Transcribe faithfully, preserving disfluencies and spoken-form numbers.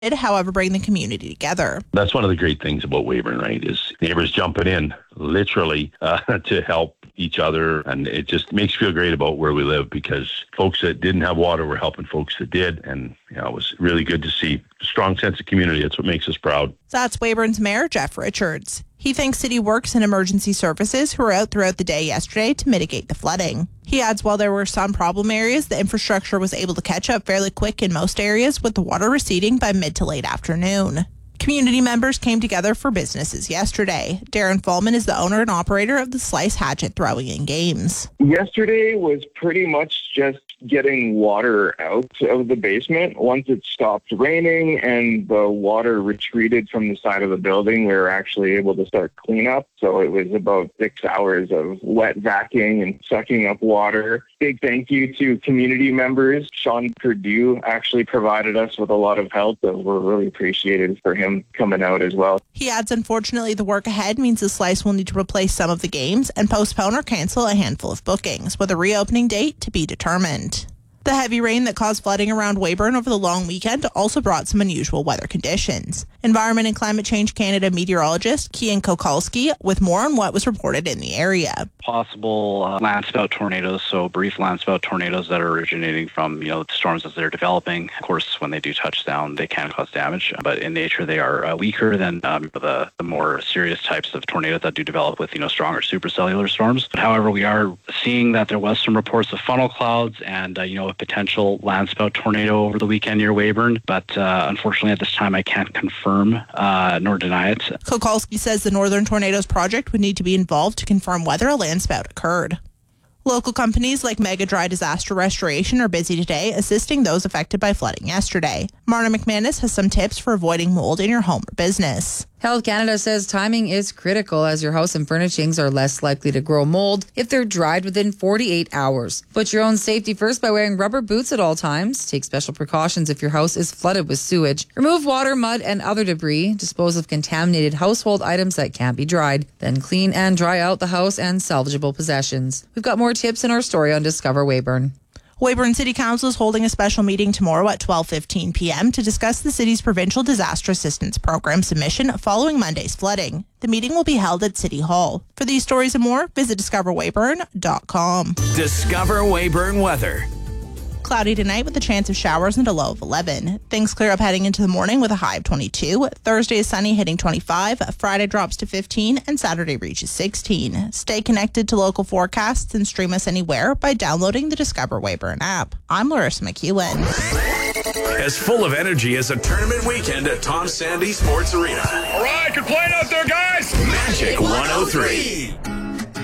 however, bring the community together. That's one of the great things about Weyburn, right, is neighbors jumping in, literally, uh, to help each other. And it just makes you feel great about where we live, because folks that didn't have water were helping folks that did. And you know, it was really good to see a strong sense of community. That's what makes us proud. That's Weyburn's Mayor, Jeff Richards. He thanks City Works and Emergency Services, who were out throughout the day yesterday to mitigate the flooding. He adds while there were some problem areas, the infrastructure was able to catch up fairly quick in most areas, with the water receding by mid to late afternoon. Community members came together for businesses yesterday. Darren Fallman is the owner and operator of the Slice Hatchet Throwing and Games. Yesterday was pretty much just getting water out of the basement. Once it stopped raining and the water retreated from the side of the building, we were actually able to start cleanup. So it was about six hours of wet vacuuming and sucking up water. Big thank you to community members. Sean Purdue actually provided us with a lot of help, so we're really appreciated for him coming out as well. He adds, unfortunately, the work ahead means the Slice will need to replace some of the games and postpone or cancel a handful of bookings, with a reopening date to be determined. The heavy rain that caused flooding around Weyburn over the long weekend also brought some unusual weather conditions. Environment and Climate Change Canada meteorologist Kian Kokalski with more on what was reported in the area. Possible uh, landspout tornadoes, so brief landspout tornadoes that are originating from, you know, storms as they're developing. Of course, when they do touch down, they can cause damage, but in nature they are uh, weaker than um, the, the more serious types of tornadoes that do develop with, you know, stronger supercellular storms. But however, we are seeing that there was some reports of funnel clouds and, uh, you know, a potential landspout tornado over the weekend near Weyburn, but uh, unfortunately at this time I can't confirm uh, nor deny it. Kokalski says the Northern Tornadoes Project would need to be involved to confirm whether a landspout occurred. Local companies like Mega Dry Disaster Restoration are busy today assisting those affected by flooding yesterday. Marna McManus has some tips for avoiding mold in your home or business. Health Canada says timing is critical, as your house and furnishings are less likely to grow mold if they're dried within forty-eight hours. Put your own safety first by wearing rubber boots at all times. Take special precautions if your house is flooded with sewage. Remove water, mud, and other debris. Dispose of contaminated household items that can't be dried. Then clean and dry out the house and salvageable possessions. We've got more tips in our story on Discover Weyburn. Weyburn City Council is holding a special meeting tomorrow at twelve fifteen p.m. to discuss the city's Provincial Disaster Assistance Program submission following Monday's flooding. The meeting will be held at City Hall. For these stories and more, visit discover weyburn dot com. Discover Weyburn weather. Cloudy tonight with a chance of showers and a low of eleven. Things clear up heading into the morning with a high of twenty-two. Thursday is sunny, hitting twenty-five. Friday drops to fifteen, and Saturday reaches sixteen. Stay connected to local forecasts and stream us anywhere by downloading the Discover Weyburn app. I'm Larissa McEwen. As full of energy as a tournament weekend at Tom Sandy Sports Arena. All right, good playing out there, guys. Magic one oh three.